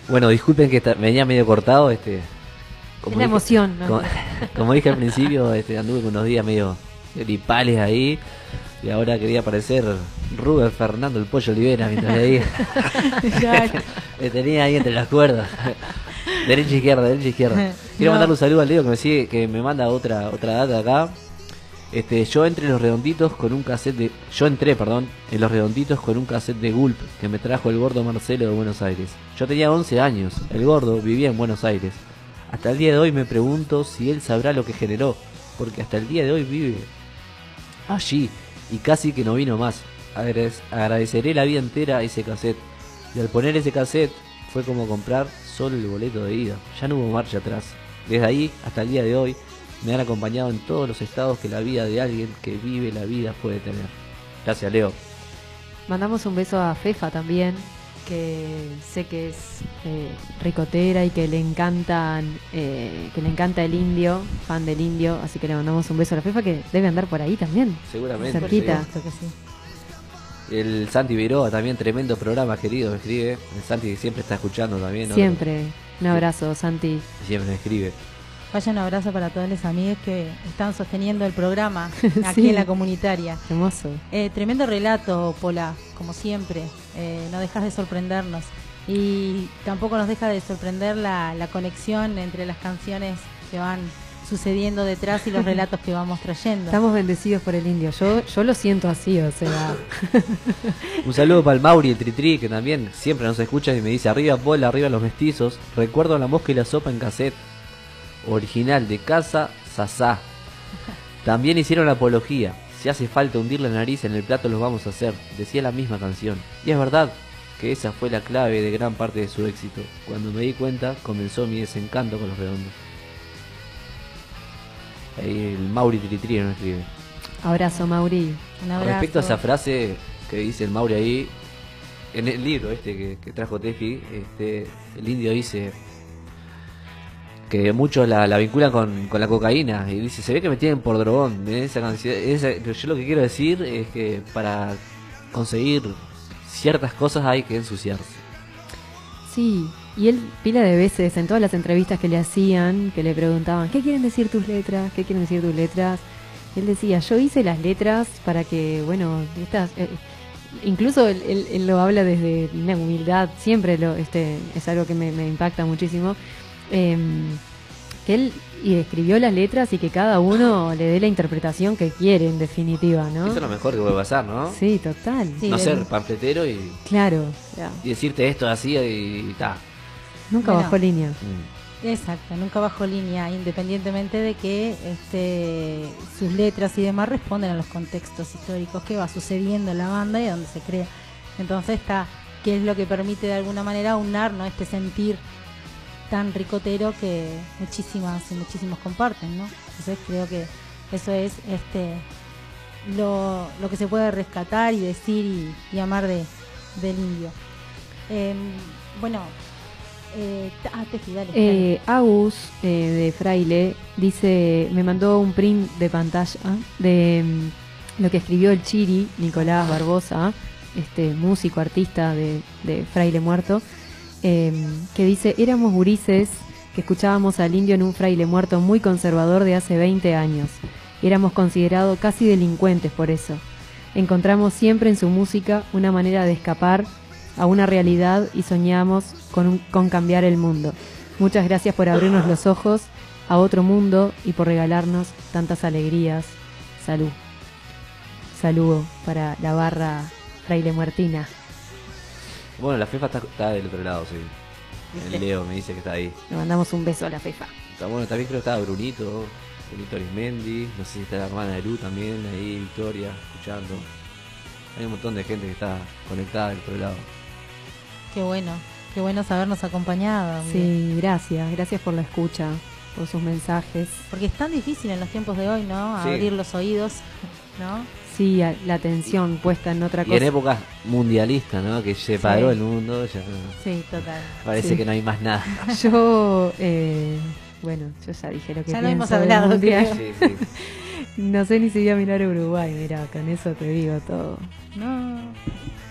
Bueno, disculpen que me venía medio cortado, Es la emoción, ¿no? Como dije al principio, anduve con unos días medio gripales ahí y ahora quería parecer Rubén Fernando el Pollo Olivera mientras leía. Me tenía ahí entre las cuerdas. Derecha izquierda, derecha izquierda. Quiero mandarle un saludo al Leo que me sigue, que me manda otra data acá. Yo entré en los redonditos con un cassette de. Yo entré, perdón, en los redonditos con un cassette de Gulp que me trajo el gordo Marcelo de Buenos Aires. Yo tenía 11 años. El gordo vivía en Buenos Aires. Hasta el día de hoy me pregunto si él sabrá lo que generó, porque hasta el día de hoy vive allí y casi que no vino más. Agradeceré la vida entera a ese cassette. Y al poner ese cassette fue como comprar solo el boleto de ida. Ya no hubo marcha atrás. Desde ahí hasta el día de hoy me han acompañado en todos los estados que la vida de alguien que vive la vida puede tener. Gracias, Leo. Mandamos un beso a Fefa también, que sé que es ricotera y que le encanta el indio, fan del indio, así que le mandamos un beso a la Fefa, que debe andar por ahí también. Seguramente. Cerquita. Creo que sí. El Santi Viroa también, tremendo programa, querido, me escribe. El Santi siempre está escuchando también, ¿no? Siempre. Un abrazo, Santi. Siempre me escribe. Vaya un abrazo para todos los amigos que están sosteniendo el programa aquí Sí. en la comunitaria. Hermoso. Tremendo relato, Pola, como siempre. No dejas de sorprendernos. Y tampoco nos deja de sorprender la conexión entre las canciones que van sucediendo detrás y los relatos que vamos trayendo. Estamos bendecidos por el indio. Yo lo siento así, o sea. Un saludo para el Mauri, el Tritri, que también siempre nos escucha y me dice: arriba Pola, arriba los mestizos. Recuerdo la mosca y la sopa en cassette. Original de Casa Sasá. También hicieron la apología. Si hace falta hundir la nariz en el plato, los vamos a hacer. Decía la misma canción. Y es verdad que esa fue la clave de gran parte de su éxito. Cuando me di cuenta, comenzó mi desencanto con los redondos. Ahí el Mauri Tritri nos escribe. Abrazo, Mauri. Un abrazo. Respecto a esa frase que dice el Mauri ahí, en el libro que trajo Tefi, el indio dice que muchos la vinculan con la cocaína y dice: se ve que me tienen por drogón. Esa canción, yo lo que quiero decir es que para conseguir ciertas cosas hay que ensuciarse. Sí, y él pila de veces en todas las entrevistas que le hacían, que le preguntaban: ¿qué quieren decir tus letras? ¿Qué quieren decir tus letras? Él decía: yo hice las letras para que, bueno, estas... incluso él lo habla desde la humildad, siempre es algo que me impacta muchísimo. Que él escribió las letras y que cada uno le dé la interpretación que quiere, en definitiva, ¿no? Eso es lo mejor que puede pasar, ¿no? Sí, total. Sí, No ser pamfletero y Claro. decirte esto así y ta. Nunca Bueno. bajó línea. Exacto, nunca bajo línea, independientemente de que sus letras y demás responden a los contextos históricos que va sucediendo en la banda y a donde se crea. Entonces que es lo que permite de alguna manera aunar, ¿no?, este sentir tan ricotero que muchísimas y muchísimos comparten, ¿no? Entonces creo que eso es lo que se puede rescatar y decir y amar del indio. Bueno, Tefi, dale. Agus de Fraile dice, me mandó un print de pantalla de lo que escribió el Chiri, Nicolás Barbosa, músico, artista de Fraile Muerto, que dice: éramos gurises que escuchábamos al indio en un fraile muerto muy conservador de hace 20 años. Éramos considerados casi delincuentes por eso. Encontramos siempre en su música una manera de escapar a una realidad y soñamos con cambiar el mundo. Muchas gracias por abrirnos los ojos a otro mundo y por regalarnos tantas alegrías. Salud. Saludo para la barra Fraile Muertina. Bueno, la Fefa está del otro lado, sí. El Leo me dice que está ahí. Le mandamos un beso a la Fefa. Está bueno, también creo que estaba Brunito Arismendi, no sé si está la hermana de Lu también ahí, Victoria, escuchando. Hay un montón de gente que está conectada del otro lado. Qué bueno sabernos acompañado. Sí, gracias por la escucha, por sus mensajes. Porque es tan difícil en los tiempos de hoy, ¿no? Sí. Abrir los oídos, ¿no? Sí, la atención puesta en otra Y cosa. en épocas mundialistas, ¿no? Que se paró el mundo, ya Sí, total. parece Sí. que no hay más nada. Yo, bueno, yo ya dije lo que Ya lo pienso hemos del hablado, mundial. creo. Sí, sí. No sé ni si voy a mirar a Uruguay, mira, con eso te digo todo. No.